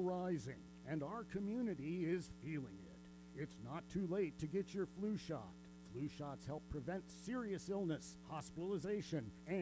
rising, and our community is feeling it. It's not too late to get your flu shot. Flu shots help prevent serious illness, hospitalization, and